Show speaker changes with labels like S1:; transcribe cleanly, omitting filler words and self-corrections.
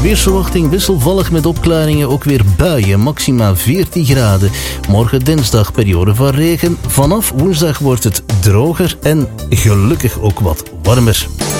S1: Weersverwachting wisselvallig met opklaringen, ook weer buien, maxima 14 graden. Morgen dinsdag periode van regen. Vanaf woensdag wordt het droger en gelukkig ook wat warmer.